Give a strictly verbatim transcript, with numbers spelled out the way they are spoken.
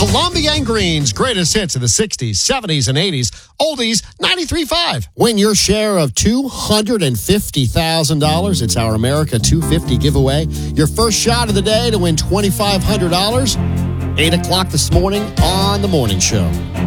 Columbia and Green's greatest hits of the sixties, seventies, and eighties. Oldies ninety-three point five. Win your share of two hundred fifty thousand dollars. It's our America two fifty giveaway. Your first shot of the day to win twenty-five hundred dollars. eight o'clock this morning on The Morning Show.